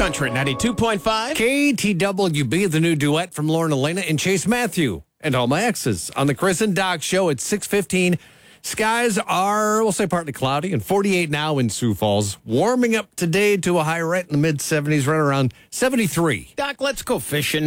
Country 92.5. KTWB, the new duet from Lauren Elena and Chase Matthew and all my exes on the Chris and Doc Show at 6:15. Skies are, we'll say, partly cloudy and 48 now in Sioux Falls. Warming up today to a high right in the mid-70s, right around 73. Doc, let's go fishing.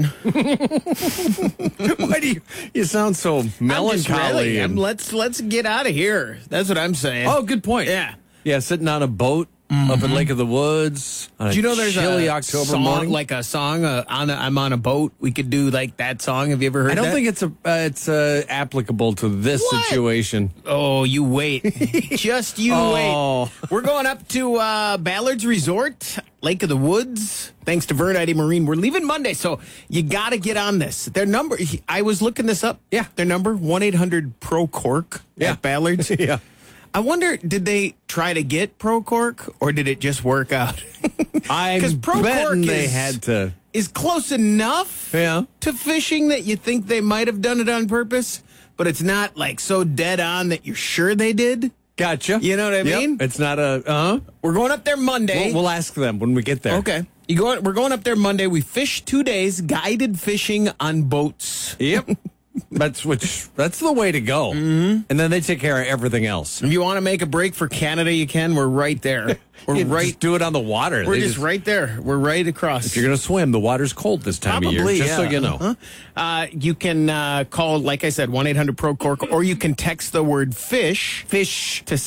Why do you sound so melancholy? Let's get out of here. That's what I'm saying. Oh, good point. Yeah, sitting on a boat up in Lake of the Woods. On Do you know there's chilly a October song, morning? like a song, I'm on a boat? We could do like that song. Have you ever heard that? I don't think it's applicable to this situation. Oh, you wait. Just you wait. We're going up to Ballard's Resort, Lake of the Woods. Thanks to Vernite Marine. We're leaving Monday, so you got to get on this. Their number, I was looking this up. Yeah. Their number, 1-800-PRO-CORK at Ballard's. Yeah. I wonder, did they try to get Pro Cork or did it just work out? Because Pro Cork they had to. Is close enough to fishing that you think they might have done it on purpose, but it's not like so dead on that you're sure they did. Gotcha. You know what I mean? It's not a. We're going up there Monday. We'll ask them when we get there. Okay. We're going up there Monday. We fish 2 days, guided fishing on boats. Yep. That's the way to go. Mm-hmm. And then they take care of everything else. If you want to make a break for Canada, you can. We're right there. Just do it on the water. We're just right there. We're right across. If you're going to swim, the water's cold this time of year. Just so you know. You can call, like I said, 1-800-PRO-CORK, or you can text the word fish to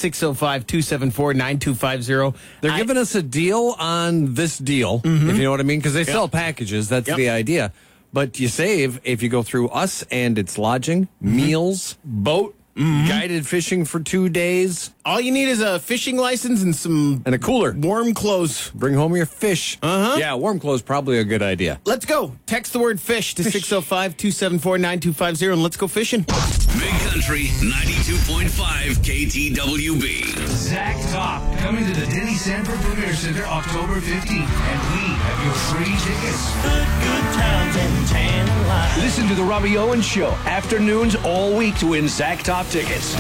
605-274-9250. They're giving us a deal on this deal, if you know what I mean, because they sell packages. That's the idea. But you save if you go through us, and it's lodging, meals, boat, guided fishing for 2 days. All you need is a fishing license and a cooler. Warm clothes. Bring home your fish. Yeah, warm clothes probably a good idea. Let's go. Text the word fish to 605-274-9250, and let's go fishing. Big Country 92.5 KTWB. Zach Top coming to the Denny Sanford Premier Center October 15th, and we have your free tickets. Good times and tan lines. Listen to the Robbie Owens Show afternoons all week to win Zach Top tickets.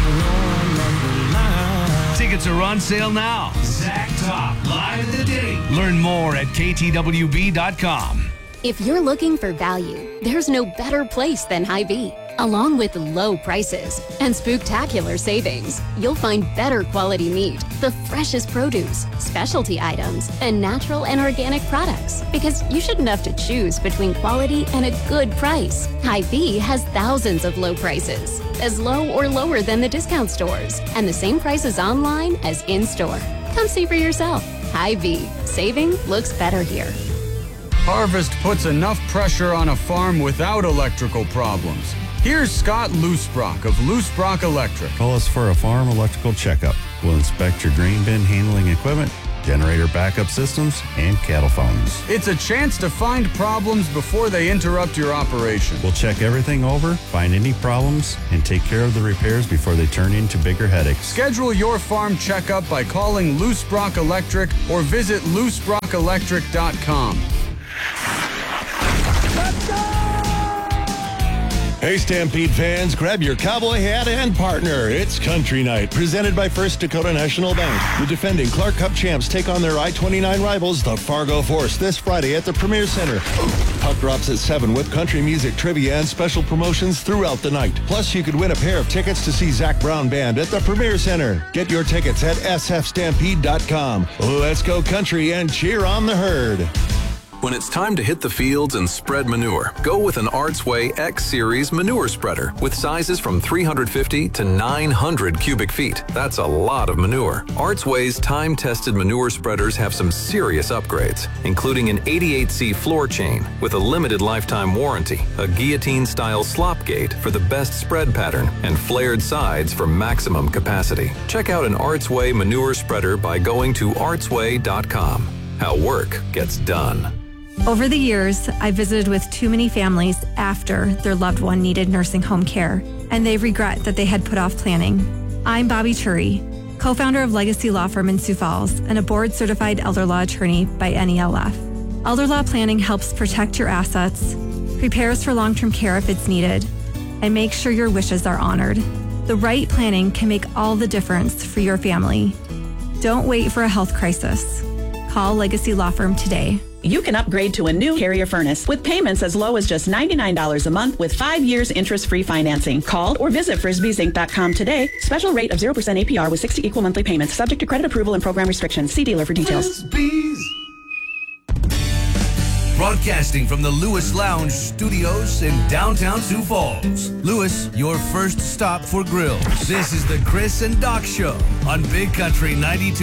Tickets are on sale now. Zach Top, live at the Denny. Learn more at ktwb.com. If you're looking for value, there's no better place than Hy-Vee. Along with low prices and spooktacular savings, you'll find better quality meat, the freshest produce, specialty items, and natural and organic products. Because you shouldn't have to choose between quality and a good price. Hy-Vee has thousands of low prices, as low or lower than the discount stores, and the same prices online as in-store. Come see for yourself. Hy-Vee. Saving looks better here. Harvest puts enough pressure on a farm without electrical problems. Here's Scott Loosebrock of Loosebrock Electric. Call us for a farm electrical checkup. We'll inspect your grain bin handling equipment, generator backup systems, and cattle phones. It's a chance to find problems before they interrupt your operation. We'll check everything over, find any problems, and take care of the repairs before they turn into bigger headaches. Schedule your farm checkup by calling Loosebrock Electric or visit loosebrockelectric.com. Hey, Stampede fans, grab your cowboy hat and partner. It's Country Night, presented by First Dakota National Bank. The defending Clark Cup champs take on their I-29 rivals, the Fargo Force, this Friday at the Premier Center. Puck drops at 7 with country music, trivia, and special promotions throughout the night. Plus, you could win a pair of tickets to see Zach Brown Band at the Premier Center. Get your tickets at sfstampede.com. Let's go country and cheer on the herd. When it's time to hit the fields and spread manure, go with an Artsway X-Series manure spreader with sizes from 350 to 900 cubic feet. That's a lot of manure. Artsway's time-tested manure spreaders have some serious upgrades, including an 88C floor chain with a limited lifetime warranty, a guillotine-style slop gate for the best spread pattern, and flared sides for maximum capacity. Check out an Artsway manure spreader by going to artsway.com. How work gets done. Over the years, I visited with too many families after their loved one needed nursing home care, and they regret that they had put off planning. I'm Bobby Turi, co-founder of Legacy Law Firm in Sioux Falls and a board-certified elder law attorney by NELF. Elder law planning helps protect your assets, prepares for long-term care if it's needed, and makes sure your wishes are honored. The right planning can make all the difference for your family. Don't wait for a health crisis. Call Legacy Law Firm today. You can upgrade to a new Carrier furnace with payments as low as just $99 a month with 5 years interest-free financing. Call or visit frisbeesinc.com today. Special rate of 0% APR with 60 equal monthly payments subject to credit approval and program restrictions. See dealer for details. Broadcasting from the Lewis Lounge Studios in downtown Sioux Falls. Lewis, your first stop for grills. This is the Chris and Doc Show on Big Country 92.